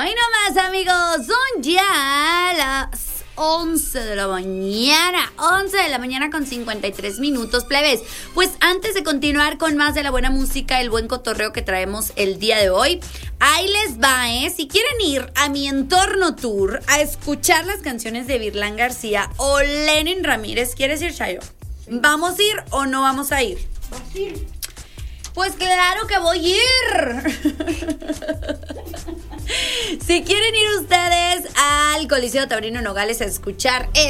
Hoy nomás, amigos, son ya las 11 de la mañana, 11 de la mañana con 53 minutos, plebes. Pues antes de continuar con más de la buena música, el buen cotorreo que traemos el día de hoy, ahí les va, Si quieren ir a mi entorno tour a escuchar las canciones de Virlán García o Lenin Ramírez, ¿quieres ir, Chayo? Sí. ¿Vamos a ir o no vamos a ir? ¿Vas a ir? Pues claro que voy a ir. Si quieren ir ustedes al Coliseo Taurino Nogales a escuchar